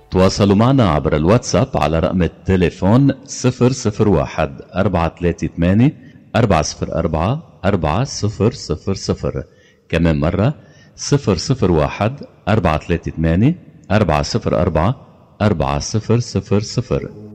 تواصلوا معنا عبر الواتساب على رقم التليفون 001 438 404 4000. كمان مرة 001 438 404 4000.